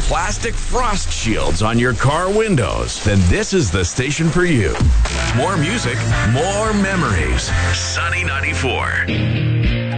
plastic frost shields on your car windows, then this is the station for you. More music, more memories. Sunny 94.